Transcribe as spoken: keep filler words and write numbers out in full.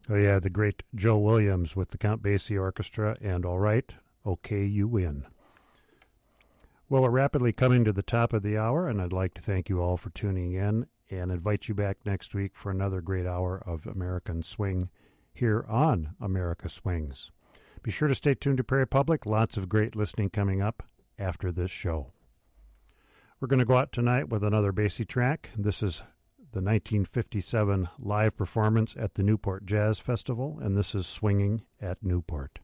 Oh, yeah, the great Joe Williams with the Count Basie Orchestra and All Right, Okay, You Win. Well, we're rapidly coming to the top of the hour, and I'd like to thank you all for tuning in and invite you back next week for another great hour of American Swing here on America Swings. Be sure to stay tuned to Prairie Public. Lots of great listening coming up after this show. We're going to go out tonight with another Basie track. This is the nineteen fifty-seven live performance at the Newport Jazz Festival, and this is Swinging at Newport.